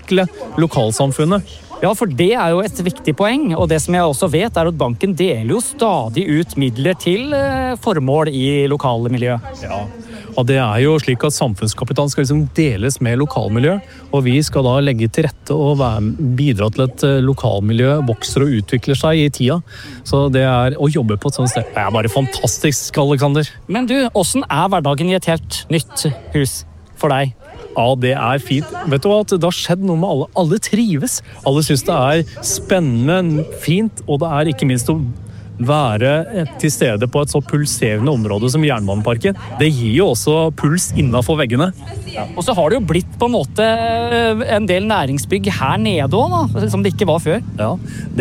utvikle lokalsamfunnet. Ja, for det jo et viktig poeng, og det som jeg også vet at banken deler jo stadig ut midler til formål i lokale miljø. Ja, og det jo slik at samfunnskapitalen skal liksom deles med lokalmiljø, og vi skal da legge til rette og bidra til at lokalmiljø vokser og utvikler seg i tida. Så det å jobbe på et sånt sted, det bare fantastisk, Alexander. Men du, hvordan hverdagen i et helt nytt hus for deg? Ja, det fint. Vet du hva, at det har skjedd noe med alle. Alle trives. Alle synes det spennende, fint, og det ikke minst å være til stede på et så pulserende område som Jernbaneparken. Det gir jo også puls innenfor veggene. Ja. Og så har det jo blitt på en måte en del næringsbygg her nede også, da, som det ikke var før. Ja,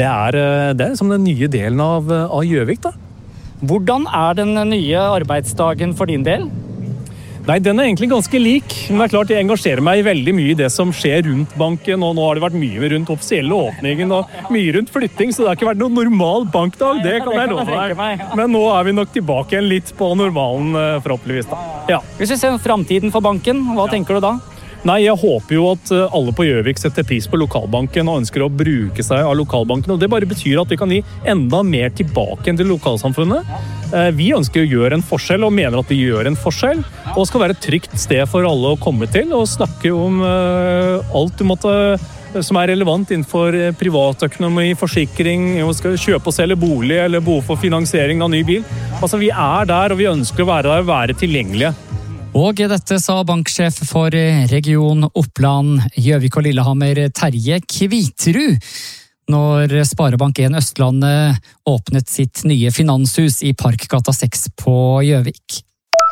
det som den nye delen av Gjøvik, da. Hvordan den nye arbeidsdagen for din del? Nei, den egentlig ganske lik, men det klart jeg engasjerer meg veldig mye i det som skjer rundt banken, og nå har det vært mye rundt offisielle åpningen og mye rundt flytting, så det har ikke vært noen normal bankdag, det kan jeg love deg. Men nå vi nok tilbake igjen litt på normalen, forhåpentligvis da. Ja. Hvis vi ser fremtiden for banken, hva tenker du da? Nei, jeg håper jo at alle på Gjøvik setter pris på lokalbanken og ønsker å bruke seg av lokalbanken, og det bare betyr at vi kan gi enda mer tilbake til lokalsamfunnet. Vi ønsker å gjøre en forskjell og mener at vi gjør en forskjell, og skal være et trygt sted for alle å komme til og snakke om alt som relevant innenfor privatøkonomi, forsikring, skal kjøpe og selge bolig eller behov for finansiering av ny bil. Altså, vi der, og vi ønsker å være der og være tilgjengelige. Og dette sa banksjef for region Oppland, Gjøvik og Lillehammer, Terje Kviterud, når Sparebank1 Østlandet åpnet sitt nye finanshus i Parkgata 6 på Gjøvik.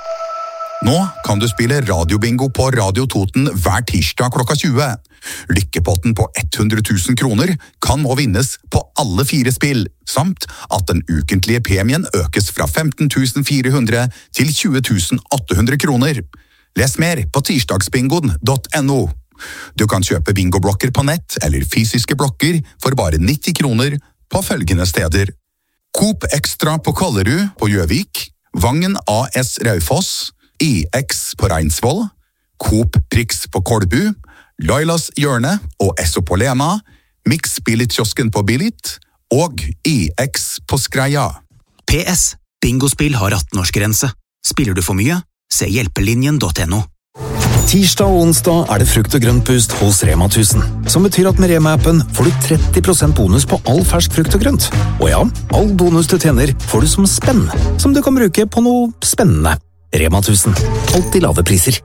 Nå kan du spille radiobingo på Radio Toten hver tirsdag klokka 20. Lykkepotten på 100 000 kroner kan nå vinnes på alle 4 spill, samt at den ukentlige premien økes fra 15 400 til 20 800 kroner. Les mer på tirsdagsbingoen.no. Du kan kjøpe bingoblokker på nett eller fysiske blokker for bare 90 kroner på følgende steder. Coop Extra på Kollerud på Gjøvik, Vangen AS Raufoss, IX på Reinsvoll, Coop Prix på Kolbu, Lailas Hjørne og Esso på Lena, Mix Billit-kiosken på Billit og IX på Skreia. PS. Bingospill har 18-årsgrense. Spiller du for mye? Se hjelpelinjen.no. Tirsdag og onsdag det frukt- og grøntpust hos Rema 1000, som betyr at med Rema-appen får du 30% bonus på all fersk frukt og grønt. Og ja, all bonus du tjener får du som spenn, som du kan bruke på noe spennende. Rema 1000. Alltid lave priser.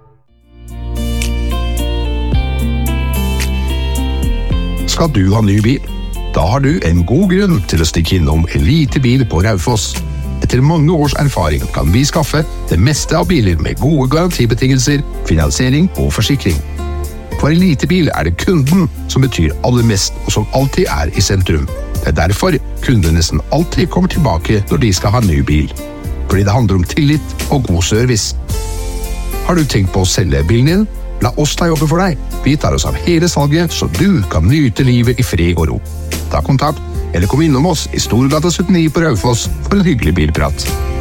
Skal du ha ny bil? Da har du en god grunn til å stikke innom Elite Bil på Raufoss. Etter mange års erfaring kan vi skaffe det meste av biler med gode garantibetingelser, finansiering og forsikring. For Elite Bil det kunden som betyr aller mest og som alltid i sentrum. Det derfor kunder nesten alltid kommer tilbake når de skal ha ny bil. Fordi det handler om tillit og god service. Har du tenkt på å selge bilen din? La oss ta jobbe for deg. Vi tar oss av hele salget, så du kan nyte livet i fred og ro. Ta kontakt, eller kom innom oss i Storgata 79 på Raufoss for en hyggelig bilprat.